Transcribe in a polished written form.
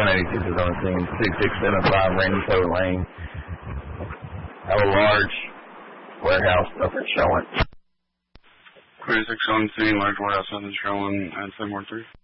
186 is on the scene. 6675 Randy Taylor Lane. Have a large warehouse up at showing. 26 on the scene, large warehouse nothing showing at 713.